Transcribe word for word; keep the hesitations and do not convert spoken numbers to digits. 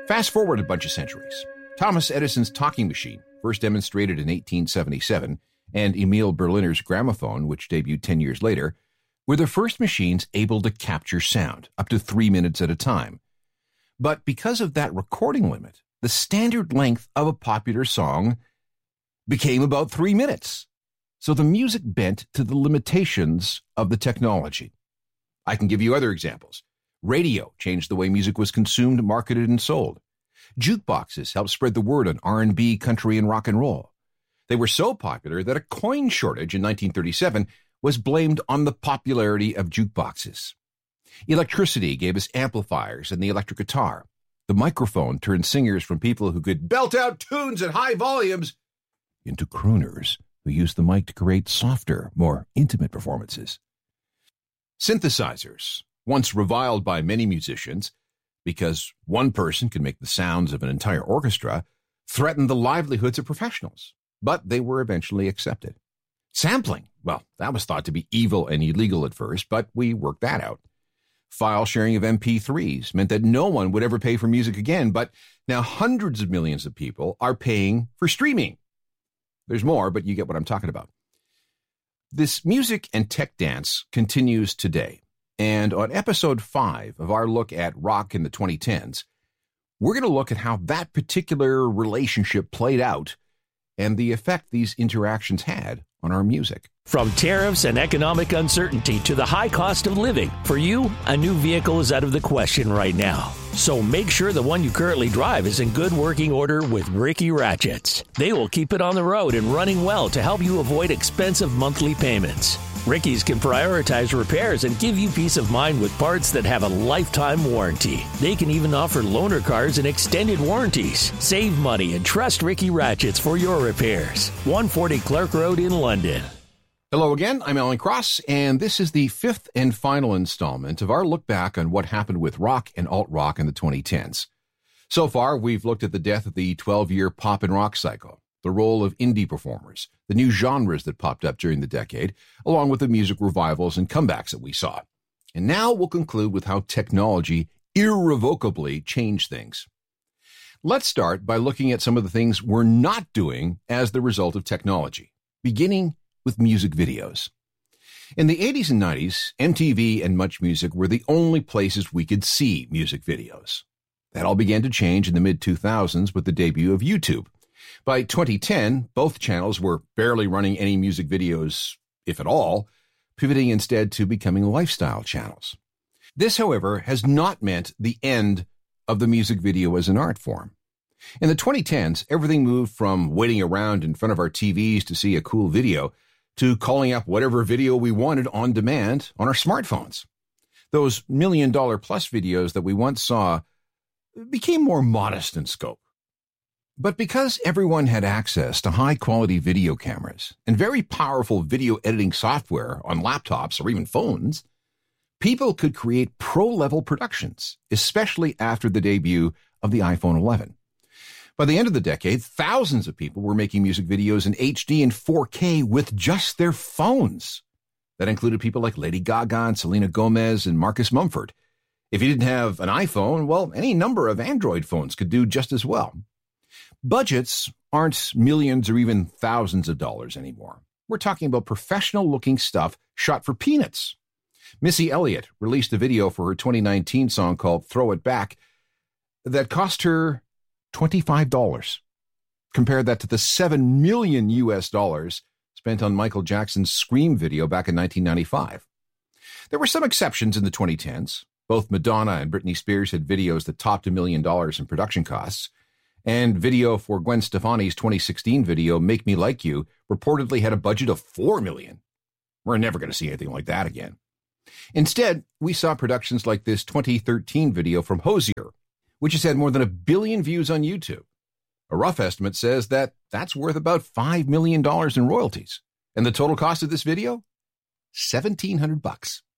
Fast forward a bunch of centuries. Thomas Edison's talking machine, first demonstrated in eighteen seventy-seven, and Emil Berliner's gramophone, which debuted ten years later, were the first machines able to capture sound, up to three minutes at a time. But because of that recording limit, the standard length of a popular song became about three minutes. So the music bent to the limitations of the technology. I can give you other examples. Radio changed the way music was consumed, marketed, and sold. Jukeboxes helped spread the word on R and B, country, and rock and roll. They were so popular that a coin shortage in nineteen thirty-seven was blamed on the popularity of jukeboxes. Electricity gave us amplifiers and the electric guitar. The microphone turned singers from people who could belt out tunes at high volumes into crooners who used the mic to create softer, more intimate performances. Synthesizers, once reviled by many musicians because one person could make the sounds of an entire orchestra, threatened the livelihoods of professionals, but they were eventually accepted. Sampling, well, that was thought to be evil and illegal at first, but we worked that out. File sharing of M P threes meant that no one would ever pay for music again, but now hundreds of millions of people are paying for streaming. There's more, but you get what I'm talking about. This music and tech dance continues today. And on episode five of our look at rock in the twenty tens, we're going to look at how that particular relationship played out and the effect these interactions had on our music. From tariffs and economic uncertainty to the high cost of living, for you, a new vehicle is out of the question right now. So make sure the one you currently drive is in good working order with Ricky Ratchets. They will keep it on the road and running well to help you avoid expensive monthly payments. Ricky's can prioritize repairs and give you peace of mind with parts that have a lifetime warranty. They can even offer loaner cars and extended warranties. Save money and trust Ricky Ratchets for your repairs. one forty Clark Road in London. Hello again, I'm Alan Cross, and this is the fifth and final installment of our look back on what happened with rock and alt-rock in the twenty tens. So far, we've looked at the death of the twelve-year pop and rock cycle, the role of indie performers, the new genres that popped up during the decade, along with the music revivals and comebacks that we saw. And now we'll conclude with how technology irrevocably changed things. Let's start by looking at some of the things we're not doing as the result of technology, beginning with music videos. In the eighties and nineties, M T V and Much Music were the only places we could see music videos. That all began to change in the mid two thousands with the debut of YouTube. By twenty ten, both channels were barely running any music videos, if at all, pivoting instead to becoming lifestyle channels. This, however, has not meant the end of the music video as an art form. In the twenty tens, everything moved from waiting around in front of our T Vs to see a cool video to calling up whatever video we wanted on demand on our smartphones. Those million-dollar-plus videos that we once saw became more modest in scope. But because everyone had access to high-quality video cameras and very powerful video editing software on laptops or even phones, people could create pro-level productions, especially after the debut of the iPhone eleven. By the end of the decade, thousands of people were making music videos in H D and four K with just their phones. That included people like Lady Gaga and Selena Gomez and Marcus Mumford. If you didn't have an iPhone, well, any number of Android phones could do just as well. Budgets aren't millions or even thousands of dollars anymore. We're talking about professional-looking stuff shot for peanuts. Missy Elliott released a video for her twenty nineteen song called Throw It Back that cost her twenty-five dollars. Compare that to the seven million U S dollars spent on Michael Jackson's Scream video back in nineteen ninety-five. There were some exceptions in the twenty tens. Both Madonna and Britney Spears had videos that topped a million dollars in production costs. And video for Gwen Stefani's twenty sixteen video, Make Me Like You, reportedly had a budget of four million dollars. We're never going to see anything like that again. Instead, we saw productions like this twenty thirteen video from Hozier, which has had more than a billion views on YouTube. A rough estimate says that that's worth about five million dollars in royalties. And the total cost of this video? seventeen hundred bucks.